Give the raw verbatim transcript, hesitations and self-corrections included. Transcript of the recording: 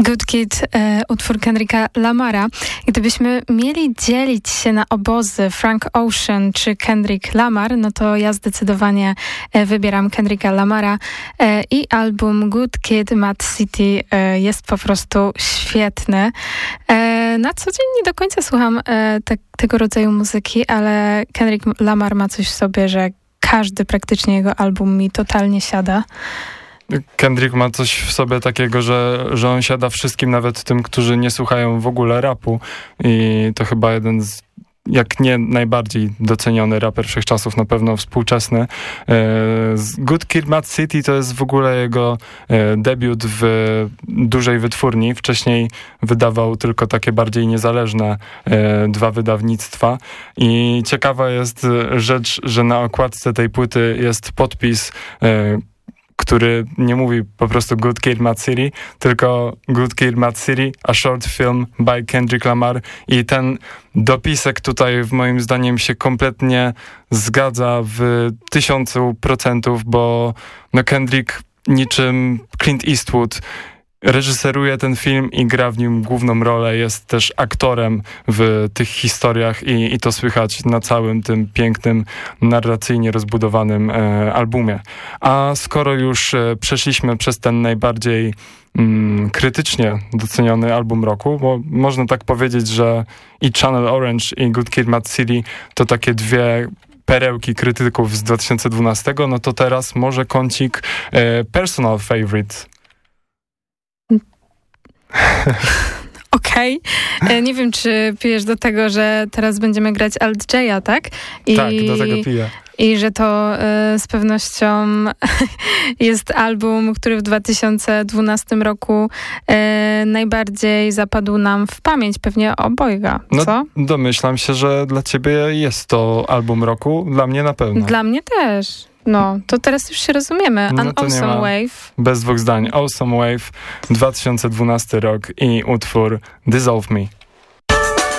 Good Kid, e, utwór Kendricka Lamara. Gdybyśmy mieli dzielić się na obozy Frank Ocean czy Kendrick Lamar, no to ja zdecydowanie e, wybieram Kendricka Lamara e, i album Good Kid, Mad City e, jest po prostu świetny. E, na co dzień nie do końca słucham e, te, tego rodzaju muzyki, ale Kendrick Lamar ma coś w sobie, że każdy praktycznie jego album mi totalnie siada. Kendrick ma coś w sobie takiego, że, że on siada wszystkim, nawet tym, którzy nie słuchają w ogóle rapu, i to chyba jeden z, jak nie najbardziej doceniony raper wszechczasów, na pewno współczesny. Good Kid, Mad City to jest w ogóle jego debiut w dużej wytwórni. Wcześniej wydawał tylko takie bardziej niezależne dwa wydawnictwa i ciekawa jest rzecz, że na okładce tej płyty jest podpis, który nie mówi po prostu Good Kid, Mad City, tylko Good Kid, Mad City, a short film by Kendrick Lamar. I ten dopisek tutaj w moim zdaniem się kompletnie zgadza w tysiącu procentów, bo no Kendrick niczym Clint Eastwood reżyseruje ten film i gra w nim główną rolę, jest też aktorem w tych historiach i, i to słychać na całym tym pięknym, narracyjnie rozbudowanym e, albumie. A skoro już e, przeszliśmy przez ten najbardziej mm, krytycznie doceniony album roku, bo można tak powiedzieć, że i Channel Orange i Good Kid, Mad City to takie dwie perełki krytyków z dwa tysiące dwunastego, no to teraz może kącik e, personal favorite. Okej. Okay. Nie wiem, czy pijesz do tego, że teraz będziemy grać Alt J'a, tak? I, tak, do tego piję. I że to y, z pewnością jest album, który w dwa tysiące dwunastym roku y, najbardziej zapadł nam w pamięć, pewnie obojga, co? No, domyślam się, że dla ciebie jest to album roku, dla mnie na pewno. Dla mnie też. No, to teraz już się rozumiemy. No An Awesome Wave. Bez dwóch zdań. Awesome Wave, dwa tysiące dwunasty rok i utwór Dissolve Me.